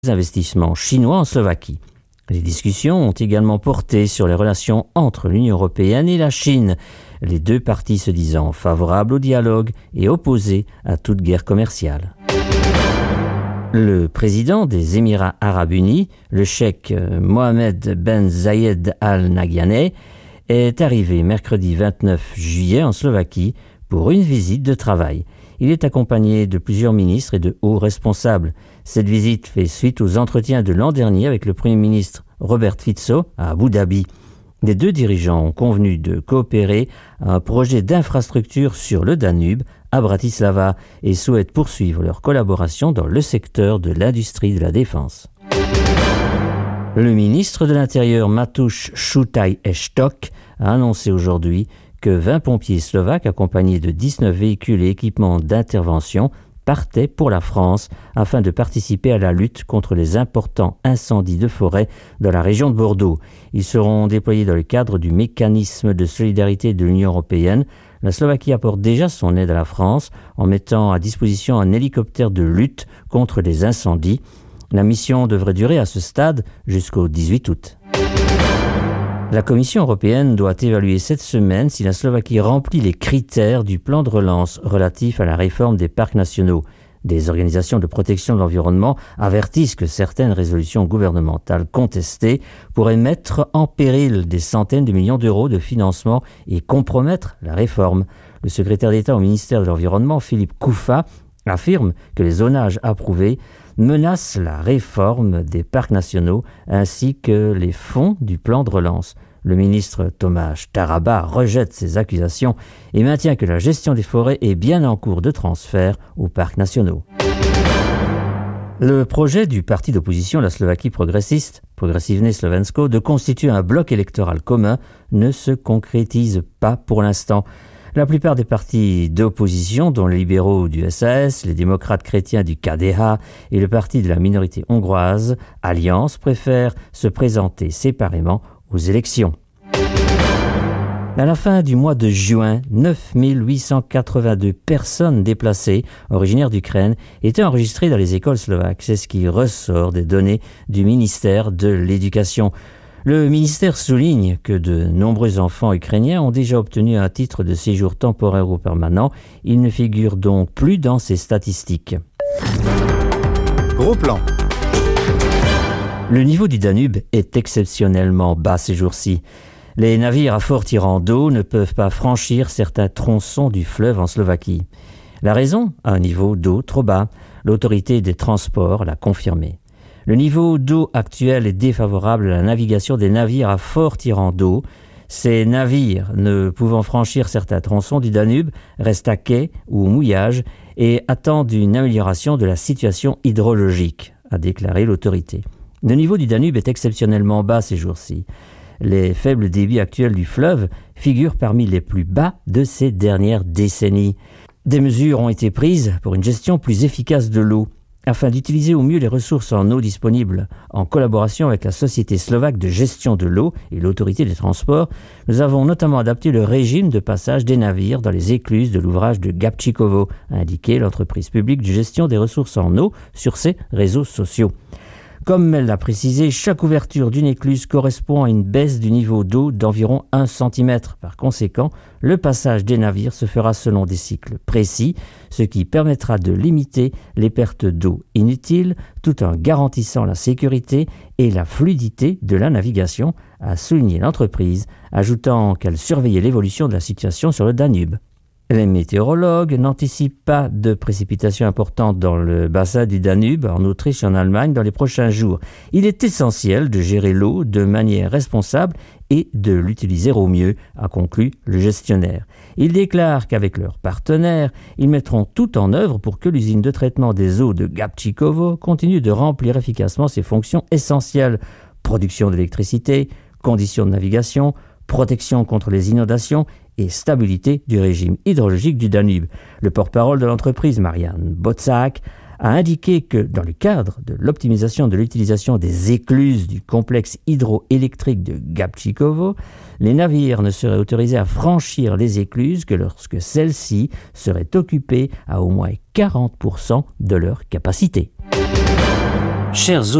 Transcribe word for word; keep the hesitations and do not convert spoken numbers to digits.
investissements chinois en Slovaquie. Les discussions ont également porté sur les relations entre l'Union européenne et la Chine, les deux parties se disant favorables au dialogue et opposées à toute guerre commerciale. Le président des Émirats arabes unis, le cheikh Mohammed Ben Zayed Al Nahyan, est arrivé mercredi vingt-neuf juillet en Slovaquie pour une visite de travail. Il est accompagné de plusieurs ministres et de hauts responsables. Cette visite fait suite aux entretiens de l'an dernier avec le Premier ministre Robert Fico à Abu Dhabi. Les deux dirigeants ont convenu de coopérer à un projet d'infrastructure sur le Danube à Bratislava et souhaitent poursuivre leur collaboration dans le secteur de l'industrie de la défense. Le ministre de l'Intérieur Mateusz Szujay-Esztok a annoncé aujourd'hui que vingt pompiers slovaques accompagnés de dix-neuf véhicules et équipements d'intervention partaient pour la France afin de participer à la lutte contre les importants incendies de forêt dans la région de Bordeaux. Ils seront déployés dans le cadre du mécanisme de solidarité de l'Union européenne. La Slovaquie apporte déjà son aide à la France en mettant à disposition un hélicoptère de lutte contre les incendies. La mission devrait durer à ce stade jusqu'au dix-huit août. La Commission européenne doit évaluer cette semaine si la Slovaquie remplit les critères du plan de relance relatif à la réforme des parcs nationaux. Des organisations de protection de l'environnement avertissent que certaines résolutions gouvernementales contestées pourraient mettre en péril des centaines de millions d'euros de financement et compromettre la réforme. Le secrétaire d'État au ministère de l'Environnement, Philippe Couffat, affirme que les zonages approuvés menacent la réforme des parcs nationaux ainsi que les fonds du plan de relance. Le ministre Tomáš Taraba rejette ces accusations et maintient que la gestion des forêts est bien en cours de transfert aux parcs nationaux. Le projet du parti d'opposition, la Slovaquie progressiste, Progressivné Slovensko, de constituer un bloc électoral commun ne se concrétise pas pour l'instant. La plupart des partis d'opposition, dont les libéraux du S A S, les démocrates chrétiens du K D H et le parti de la minorité hongroise, Alliance, préfèrent se présenter séparément aux élections. À la fin du mois de juin, neuf mille huit cent quatre-vingt-deux personnes déplacées, originaires d'Ukraine, étaient enregistrées dans les écoles slovaques. C'est ce qui ressort des données du ministère de l'Éducation. Le ministère souligne que de nombreux enfants ukrainiens ont déjà obtenu un titre de séjour temporaire ou permanent. Ils ne figurent donc plus dans ces statistiques. Gros plan. Le niveau du Danube est exceptionnellement bas ces jours-ci. Les navires à fort tirant d'eau ne peuvent pas franchir certains tronçons du fleuve en Slovaquie. La raison, un niveau d'eau trop bas. L'autorité des transports l'a confirmé. Le niveau d'eau actuel est défavorable à la navigation des navires à fort tirant d'eau. Ces navires, ne pouvant franchir certains tronçons du Danube, restent à quai ou au mouillage et attendent une amélioration de la situation hydrologique, a déclaré l'autorité. Le niveau du Danube est exceptionnellement bas ces jours-ci. Les faibles débits actuels du fleuve figurent parmi les plus bas de ces dernières décennies. Des mesures ont été prises pour une gestion plus efficace de l'eau. Afin d'utiliser au mieux les ressources en eau disponibles, en collaboration avec la Société slovaque de gestion de l'eau et l'autorité des transports, nous avons notamment adapté le régime de passage des navires dans les écluses de l'ouvrage de Gabčíkovo, a indiqué l'entreprise publique de gestion des ressources en eau sur ses réseaux sociaux. Comme elle l'a précisé, chaque ouverture d'une écluse correspond à une baisse du niveau d'eau d'environ un centimètre. Par conséquent, le passage des navires se fera selon des cycles précis, ce qui permettra de limiter les pertes d'eau inutiles tout en garantissant la sécurité et la fluidité de la navigation, a souligné l'entreprise, ajoutant qu'elle surveillait l'évolution de la situation sur le Danube. Les météorologues n'anticipent pas de précipitations importantes dans le bassin du Danube, en Autriche et en Allemagne dans les prochains jours. Il est essentiel de gérer l'eau de manière responsable et de l'utiliser au mieux, a conclu le gestionnaire. Ils déclarent qu'avec leurs partenaires, ils mettront tout en œuvre pour que l'usine de traitement des eaux de Gabčíkovo continue de remplir efficacement ses fonctions essentielles: production d'électricité, conditions de navigation, protection contre les inondations et stabilité du régime hydrologique du Danube. Le porte-parole de l'entreprise, Marian Bocák, a indiqué que dans le cadre de l'optimisation de l'utilisation des écluses du complexe hydroélectrique de Gabčíkovo, les navires ne seraient autorisés à franchir les écluses que lorsque celles-ci seraient occupées à au moins quarante pour cent de leur capacité. Chers